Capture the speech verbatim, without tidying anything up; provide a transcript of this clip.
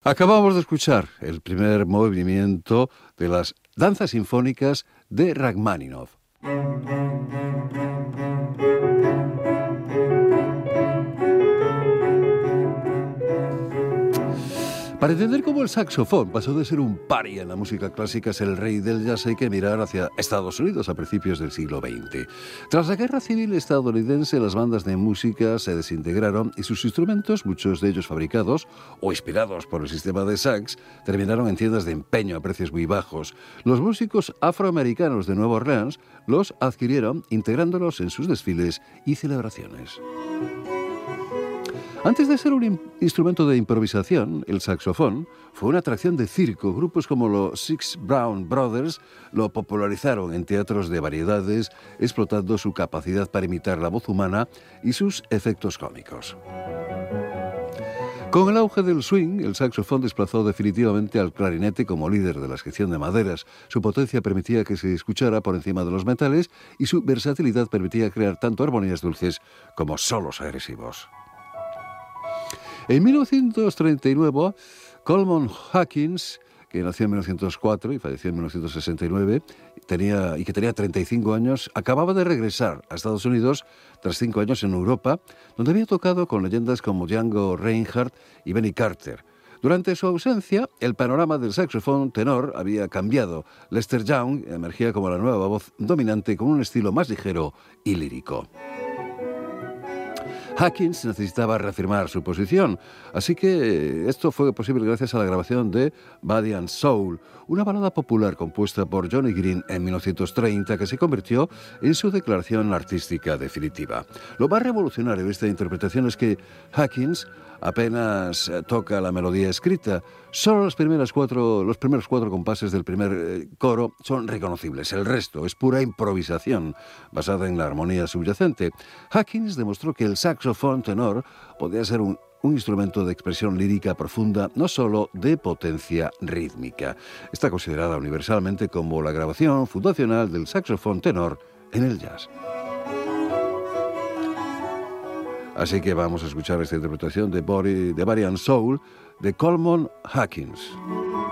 Acabamos de escuchar el primer movimiento de las danzas sinfónicas de Rachmaninoff. Para entender cómo el saxofón pasó de ser un paria en la música clásica a ser el rey del jazz, hay que mirar hacia Estados Unidos a principios del siglo veinte. Tras la Guerra Civil estadounidense, las bandas de música se desintegraron y sus instrumentos, muchos de ellos fabricados o inspirados por el sistema de sax, terminaron en tiendas de empeño a precios muy bajos. Los músicos afroamericanos de Nueva Orleans los adquirieron integrándolos en sus desfiles y celebraciones. Antes de ser un in- instrumento de improvisación, el saxofón fue una atracción de circo. Grupos como los Six Brown Brothers lo popularizaron en teatros de variedades, explotando su capacidad para imitar la voz humana y sus efectos cómicos. Con el auge del swing, el saxofón desplazó definitivamente al clarinete como líder de la sección de maderas. Su potencia permitía que se escuchara por encima de los metales y su versatilidad permitía crear tanto armonías dulces como solos agresivos. En mil novecientos treinta y nueve, Coleman Hawkins, que nació en mil novecientos cuatro y falleció en mil novecientos sesenta y nueve, tenía, y que tenía treinta y cinco años, acababa de regresar a Estados Unidos tras cinco años en Europa, donde había tocado con leyendas como Django Reinhardt y Benny Carter. Durante su ausencia, el panorama del saxofón tenor había cambiado. Lester Young emergía como la nueva voz dominante con un estilo más ligero y lírico. Hawkins necesitaba reafirmar su posición, así que esto fue posible gracias a la grabación de Body and Soul, una balada popular compuesta por Johnny Green en mil novecientos treinta que se convirtió en su declaración artística definitiva. Lo más revolucionario de esta interpretación es que Hawkins apenas toca la melodía escrita. Solo las primeras cuatro, los primeros cuatro compases del primer eh, coro son reconocibles. El resto es pura improvisación basada en la armonía subyacente. Hawkins demostró que el saxofón tenor podía ser un, un instrumento de expresión lírica profunda, no solo de potencia rítmica. Está considerada universalmente como la grabación fundacional del saxofón tenor en el jazz. Así que vamos a escuchar esta interpretación de Body, de Body and Soul de Coleman Hawkins.